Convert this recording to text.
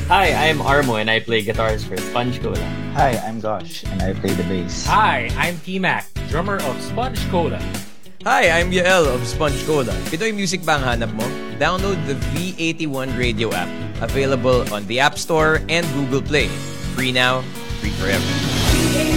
Hi, I'm Armo and I play guitars for Sponge Cola. Hi, I'm Gosh, and I play the bass. Hi, I'm T-Mac, drummer of Sponge Cola. Hi, I'm Yael of Sponge Cola. Pinoy music ba ang hanap mo? Download the V81 radio app. Available on the App Store and Google Play. Free now, free forever.